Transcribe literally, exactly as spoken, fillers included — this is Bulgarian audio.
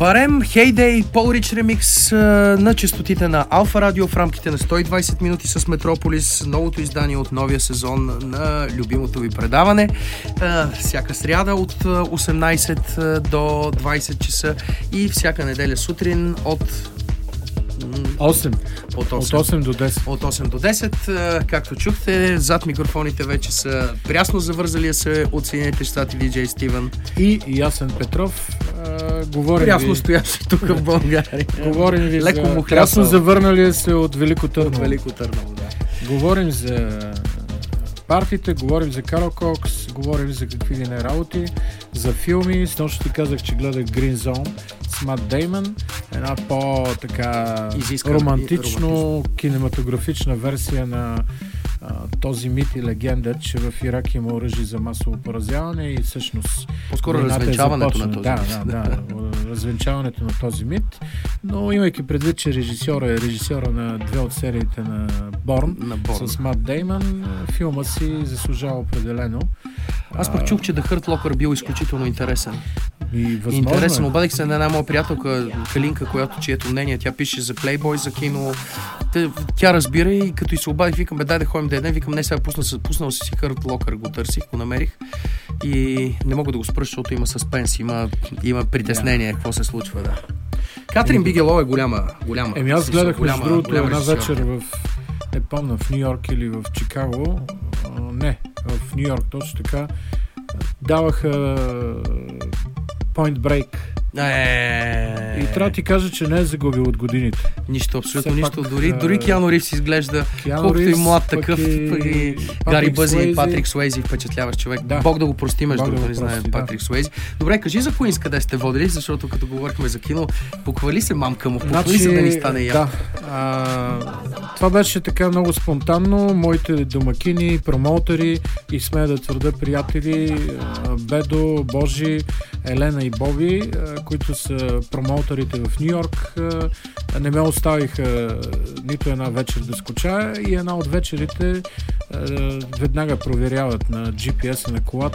Барем, Heyday, Paul Rich ремикс на честотите на Алфа Радио в рамките на сто и двайсет минути с Метрополис, новото издание от новия сезон на любимото ви предаване. Всяка сряда от осемнайсет до двайсет часа и всяка неделя сутрин от осем. От осем. От осем до десет. От осем до десет. Както чухте, зад микрофоните вече са прясно завързалия се от Съединените щати диджей Стивън. И Ясен Петров. А, говорим прясно ви... стоящ тук в България. Говорим ви леко за... му Прясно завърналия се от Велико Търново. От Велико Търново, да. Говорим за партиите, говорим за Карл Кокс, говорим за какви ли не работи, за филми. Снощи ти казах, че гледах Green Zone с Мат Деймън. Една по-така романтично кинематографична версия на а, този мит и легенда, че в Ирак има оръжие за масово поразяване и всъщност по-скоро развенчаването на този да, мит. Да, да, да, развенчаването на този мит. Но имайки предвид, че режисьора е режисьора на две от сериите на Борн, на Борн. с Мат Деймън, филма си заслужава определено. Аз пък чух, че The Hurt Locker бил изключително интересен. И Интересен. Обадих се на една моя приятелка Калинка, която чието мнение, тя пише за Playboy, за кино. Тя разбира и като и се обадих, викам, бе, дай да ходим да едем, викам, не сега пусна, пуснал си си Hurt Locker, го търсих, го намерих и не мога да го спра, защото има съспенс, има, има притеснение, какво се случва, да. Катрин Бигело е голяма, голяма. Еми аз гледах между другото една режисьор. вечер в, не помня, в Ню Йорк или в Чикаго, а, не, в Ню Йорк точно така, даваха Point Break. Е... И трябва да ти кажа, че не е загубил от годините. Нищо, абсолютно Все нищо. пак, Дори, дори Киану Ривз изглежда Киану колкото Ривз, и млад пък такъв, и и Патрик Гари Бъзи и Суейзи. Патрик Суейзи, впечатляващ човек. Да. Бог да го прости, между Бог да другото, го не знае прости, Патрик да. Суейзи. Добре, кажи за Queens къде сте водили, защото като говорихме за кино, похвали се мамка му, похвали Значи, се да ни стане я. Да. А, това беше така много спонтанно. Моите домакини, промоутери и смея да твърда приятели Бедо, Божи, Елена и Боби, които са промоутерите в Ню Йорк, не ме оставиха нито една вечер да скучая и една от вечерите веднага проверяват на джи пи ес на колата